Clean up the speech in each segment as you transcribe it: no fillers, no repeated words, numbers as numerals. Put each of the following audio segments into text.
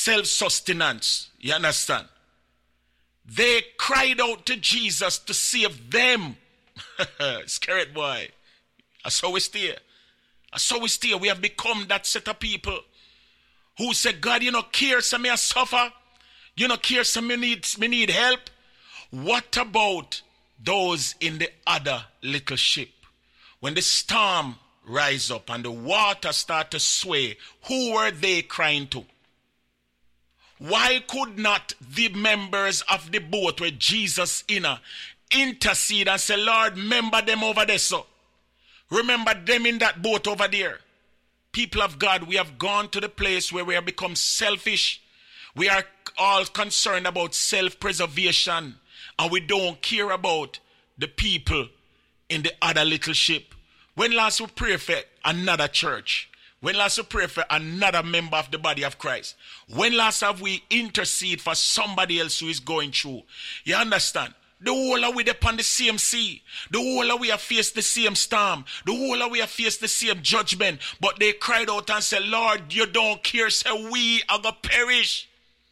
self-sustenance. You understand? They cried out to Jesus to save them. Scared boy. That's how we stay. That's how we stay. We have become that set of people who say, God, you know, care, so me I suffer. You know, care, so me need help. What about those in the other little ship? When the storm rise up and the water start to sway, who were they crying to? Why could not the members of the boat with Jesus in intercede and say, Lord, remember them over there, so. Remember them in that boat over there. People of God, we have gone to the place where we have become selfish. We are all concerned about self-preservation. And we don't care about the people in the other little ship. When last we pray for another church? When last we pray for another member of the body of Christ? When last have we intercede for somebody else who is going through? You understand? The whole of we upon the same sea. The whole of we have faced the same storm. The whole of we have faced the same judgment. But they cried out and said, Lord, you don't care. So we are going to perish.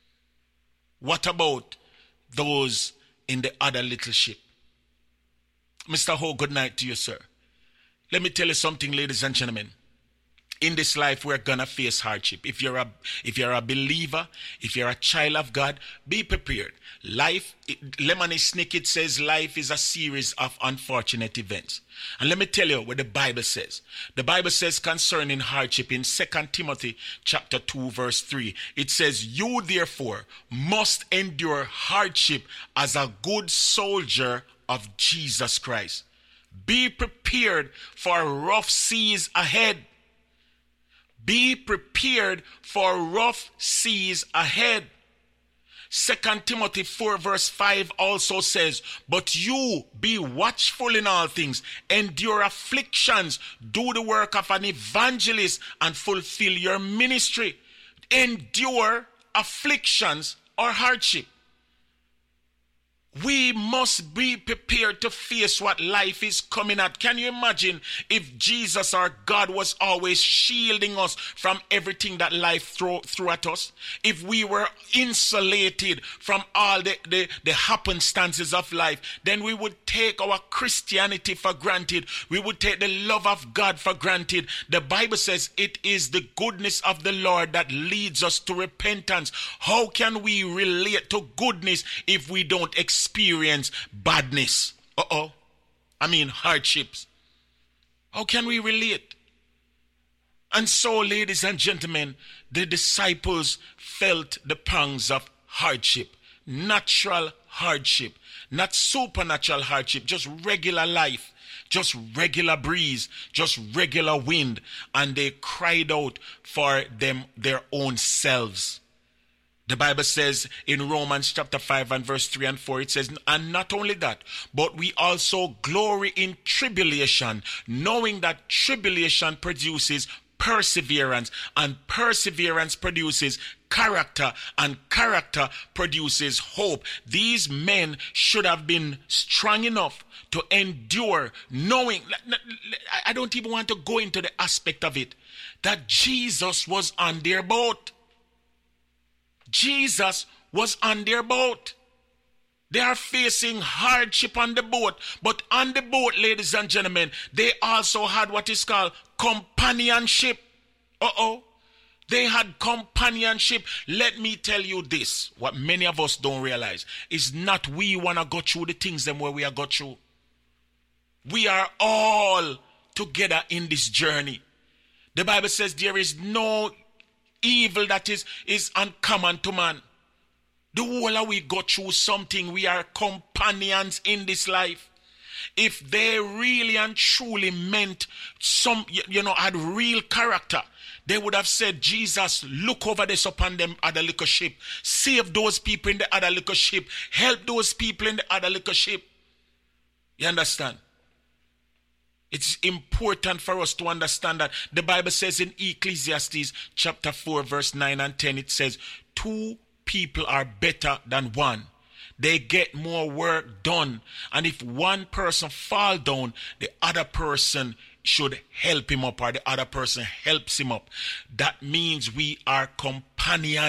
What about those in the other little ship? Mr. Ho, good night to you, sir. Let me tell you something, ladies and gentlemen. In this life, we're going to face hardship. If you're a believer, if you're a child of God, be prepared. Life, Lemony Snicket says life is a series of unfortunate events. And let me tell you what the Bible says. The Bible says concerning hardship in 2 Timothy chapter 2 verse 3. It says, you therefore must endure hardship as a good soldier of Jesus Christ. Be prepared for rough seas ahead. Be prepared for rough seas ahead. 2 Timothy 4 verse 5 also says, but you be watchful in all things, endure afflictions, do the work of an evangelist, and fulfill your ministry. Endure afflictions or hardship. We must be prepared to face what life is coming at. Can you imagine if Jesus, our God, was always shielding us from everything that life threw at us? If we were insulated from all the happenstances of life, then we would take our Christianity for granted. We would take the love of God for granted. The Bible says it is the goodness of the Lord that leads us to repentance. How can we relate to goodness if we don't experience badness? Hardships. How can we relate? And so, ladies and gentlemen, the disciples felt the pangs of hardship. Natural hardship. Not supernatural hardship. Just regular life. Just regular breeze. Just regular wind. And they cried out for their own selves. The Bible says in Romans chapter 5 and verse 3 and 4, it says, and not only that, but we also glory in tribulation, knowing that tribulation produces perseverance, and perseverance produces character, and character produces hope. These men should have been strong enough to endure, knowing, I don't even want to go into the aspect of it, that Jesus was on their boat. Jesus was on their boat. They are facing hardship on the boat. But on the boat, ladies and gentlemen, they also had what is called companionship. They had companionship. Let me tell you this. What many of us don't realize is not we want to go through the things them where we are go through. We are all together in this journey. The Bible says there is no evil that is uncommon to man. The whole of we go through something. We are companions in this life. If they really and truly meant had real character, they would have said, Jesus, look over this upon them other little ship. Save those people in the other little ship. Help those people in the other little ship. You understand? It's important for us to understand that the Bible says in Ecclesiastes chapter 4 verse 9 and 10, it says, 2 people are better than 1. They get more work done. And if one person fall down, the other person should help him up, or the other person helps him up. That means we are companions.